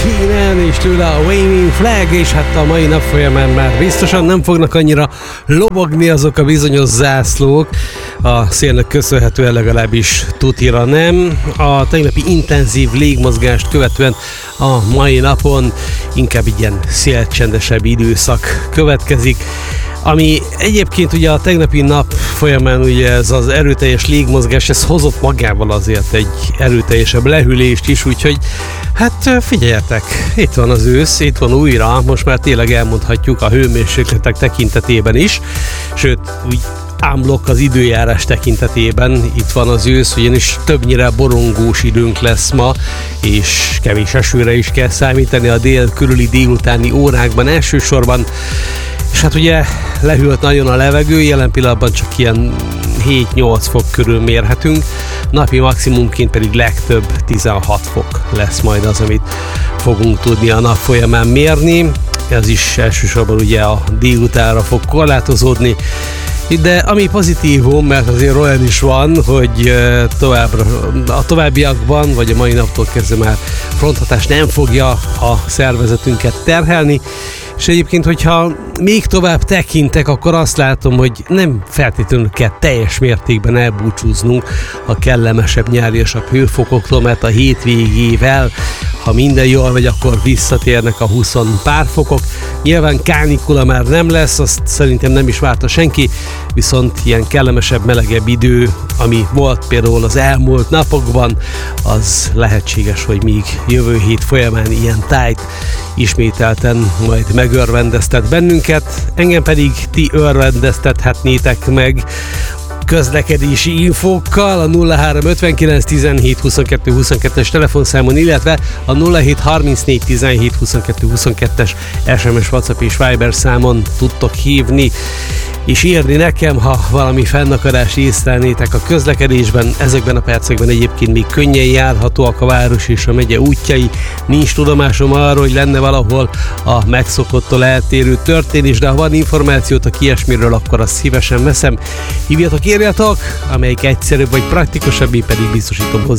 Keenan és tőle a Waving Flag, és hát a mai nap folyamán már biztosan nem fognak annyira lobogni azok a bizonyos zászlók, a szélnek köszönhetően legalábbis tutira nem. A tegnapi intenzív légmozgást követően a mai napon inkább egy ilyen szélcsendesebb időszak következik, ami egyébként ugye a tegnapi nap folyamán ugye ez az erőteljes légmozgás, ez hozott magával azért egy erőteljesebb lehűlést is, úgyhogy hát figyeljetek, itt van az ősz, itt van újra, most már tényleg elmondhatjuk a hőmérsékletek tekintetében is, sőt úgy ámlok az időjárás tekintetében, itt van az ősz, ugyanis többnyire borongós időnk lesz ma, és kevés esőre is kell számítani a dél körüli délutáni órákban elsősorban. És hát ugye lehűlt nagyon a levegő, jelen pillanatban csak ilyen 7-8 fok körül mérhetünk, napi maximumként pedig legtöbb 16 fok lesz majd az, amit fogunk tudni a nap folyamán mérni. Ez is elsősorban ugye a délutánra fog korlátozódni, de ami pozitívum, mert azért olyan is van, hogy a továbbiakban, vagy a mai naptól kezdve már fronthatás nem fogja a szervezetünket terhelni, és egyébként, hogyha még tovább tekintek, akkor azt látom, hogy nem feltétlenül kell teljes mértékben elbúcsúznunk a kellemesebb, nyáriasabb hőfokoktól, mert a hétvégével, ha minden jól megy, akkor visszatérnek a 20 pár fokok. Nyilván kánikula már nem lesz, azt szerintem nem is várta senki, viszont ilyen kellemesebb, melegebb idő, ami volt például az elmúlt napokban, az lehetséges, hogy még jövő hét folyamán ilyen tájt ismételten majd megörvendeztet bennünket, engem pedig ti örvendeztethetnétek meg közlekedési infókkal a 0359 17 22 22-es telefonszámon, illetve a 07 34 17 22 22-es SMS, WhatsApp és Viber számon tudtok hívni és írni nekem, ha valami fennakadást észlelnétek a közlekedésben. Ezekben a percekben egyébként még könnyen járhatóak a város és a megye útjai. Nincs tudomásom arról, hogy lenne valahol a megszokottól eltérő történés, de ha van információtok ilyesmiről, akkor azt szívesen veszem. Hívjatok, írjatok, amelyik egyszerűbb vagy praktikusabb, én pedig biztosítom hozzá